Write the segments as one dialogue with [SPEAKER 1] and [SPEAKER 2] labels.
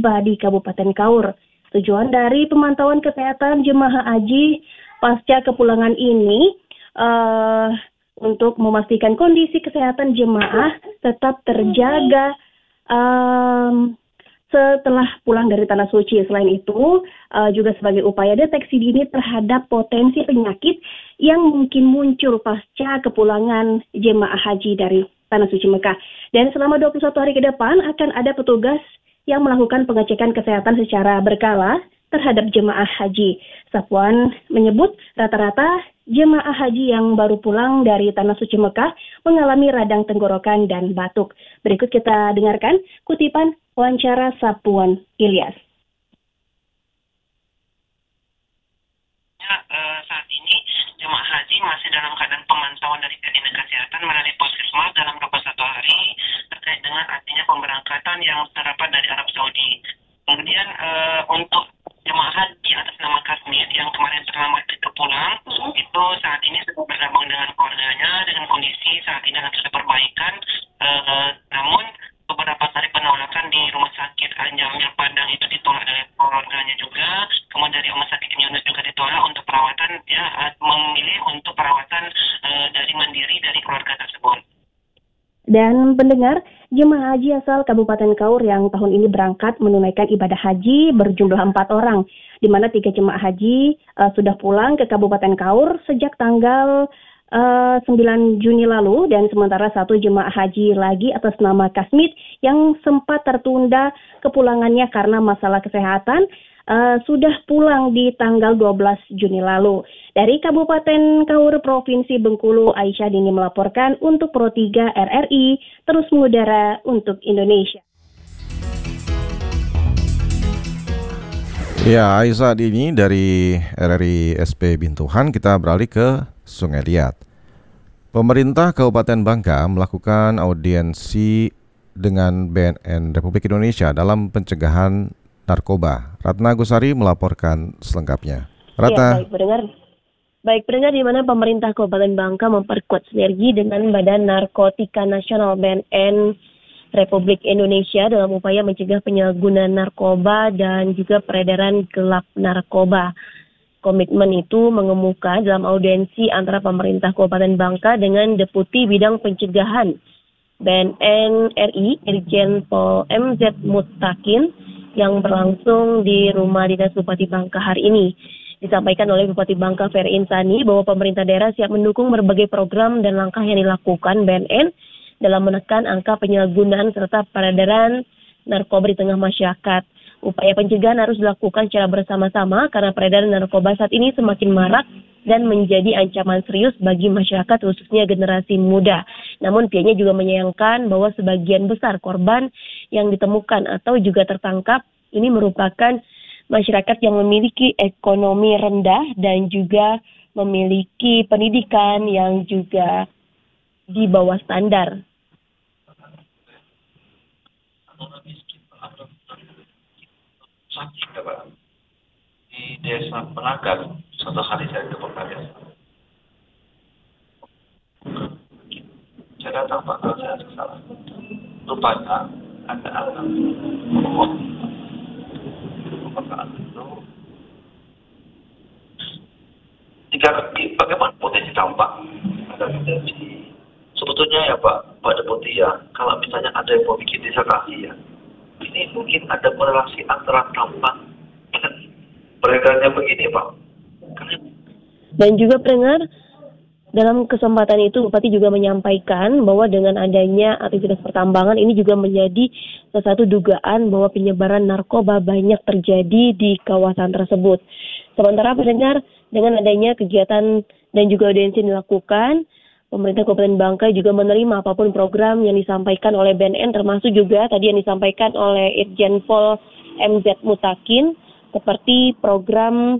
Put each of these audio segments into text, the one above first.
[SPEAKER 1] tiba di Kabupaten Kaur. Tujuan dari pemantauan kesehatan jemaah haji pasca kepulangan ini untuk memastikan kondisi kesehatan jemaah tetap terjaga setelah pulang dari Tanah Suci. Selain itu, juga sebagai upaya deteksi dini terhadap potensi penyakit yang mungkin muncul pasca kepulangan jemaah haji dari Tanah Suci Mekah. Dan selama 21 hari ke depan akan ada petugas yang melakukan pengecekan kesehatan secara berkala terhadap jemaah haji. Safwan menyebut rata-rata jemaah haji yang baru pulang dari Tanah Suci Mekah mengalami radang tenggorokan dan batuk. Berikut kita dengarkan kutipan wawancara Safwan Ilyas.
[SPEAKER 2] Saat ini jemaah haji masih dalam keadaan pemantauan dari pihak dinas kesehatan melalui Puskesmas dalam 21 hari terkait dengan artinya pemberangkatan yang terdapat dari Arab Saudi. Kemudian untuk jemaah haji atas nama Kasmir yang kemarin terlambat itu pulang, itu saat ini sudah bergabung dengan keluarganya dengan kondisi saat ini sudah perbaikan. Namun beberapa kali penolakan di rumah sakit Al-Jamil Padang itu ditolak dari keluarganya juga. Kemudian dari rumah sakit Yunus juga ditolak untuk perawatan. Dia memilih untuk perawatan dari mandiri dari keluarga tersebut.
[SPEAKER 1] Dan pendengar, jemaah haji asal Kabupaten Kaur yang tahun ini berangkat menunaikan ibadah haji berjumlah 4 orang, di mana 3 jemaah haji sudah pulang ke Kabupaten Kaur sejak tanggal 9 Juni lalu, dan sementara 1 jemaah haji lagi atas nama Kasmit yang sempat tertunda kepulangannya karena masalah kesehatan sudah pulang di tanggal 12 Juni lalu. Dari Kabupaten Kaur, Provinsi Bengkulu, Aisyah Dini melaporkan untuk Pro 3 RRI, terus mengudara untuk Indonesia.
[SPEAKER 3] Ya, Aisyah Dini dari RRI SP Bintuhan. Kita beralih ke Sungai Liat. Pemerintah Kabupaten Bangka melakukan audiensi dengan BNN Republik Indonesia dalam pencegahan narkoba. Ratna Gusari melaporkan selengkapnya. Ratna.
[SPEAKER 4] Ya, baik pendengar, di mana pemerintah Kabupaten Bangka memperkuat sinergi dengan Badan Narkotika Nasional BNN Republik Indonesia dalam upaya mencegah penyalahgunaan narkoba dan juga peredaran gelap narkoba. Komitmen itu mengemuka dalam audiensi antara pemerintah Kabupaten Bangka dengan Deputi Bidang Pencegahan BNN RI Irjen Pol MZ Mutakin yang berlangsung di Rumah Dinas Bupati Bangka hari ini. Disampaikan oleh Bupati Bangka Ferry Insani bahwa pemerintah daerah siap mendukung berbagai program dan langkah yang dilakukan BNN dalam menekan angka penyalahgunaan serta peredaran narkoba di tengah masyarakat. Upaya pencegahan harus dilakukan secara bersama-sama karena peredaran narkoba saat ini semakin marak dan menjadi ancaman serius bagi masyarakat, khususnya generasi muda. Namun pihaknya juga menyayangkan bahwa sebagian besar korban yang ditemukan atau juga tertangkap ini merupakan masyarakat yang memiliki ekonomi rendah dan juga memiliki pendidikan yang juga di bawah standar.
[SPEAKER 5] Di desa Penagan, suatu hari saya ke Penagan. Saya datang Pak, kalau saya salah. Rupanya ada anak itu bagaimana potensi dampak? Ada potensi sebetulnya ya Pak Deputi ya, kalau misalnya ada yang mau bikin desa kasih ya, ini mungkin ada korelasi antara dampak dan beredarnya begini Pak.
[SPEAKER 4] Dan juga pendengar, dalam kesempatan itu Bupati juga menyampaikan bahwa dengan adanya aktivitas pertambangan ini juga menjadi salah satu dugaan bahwa penyebaran narkoba banyak terjadi di kawasan tersebut. Sementara pendengar, dengan adanya kegiatan dan juga audiensi yang dilakukan, pemerintah Kabupaten Bangka juga menerima apapun program yang disampaikan oleh BNN, termasuk juga tadi yang disampaikan oleh Irjen Pol MZ Mutakin, seperti program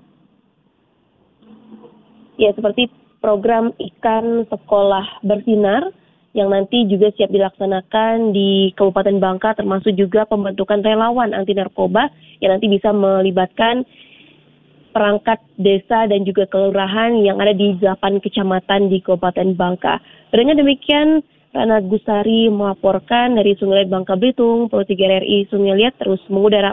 [SPEAKER 4] ikan sekolah bersinar yang nanti juga siap dilaksanakan di Kabupaten Bangka, termasuk juga pembentukan relawan anti narkoba yang nanti bisa melibatkan perangkat desa dan juga kelurahan yang ada di 8 kecamatan di Kabupaten Bangka. Dengan demikian, Ratna Gusari melaporkan dari Sungai Liat Bangka Belitung, Pro 3 RRI Sungai Liat terus mengudara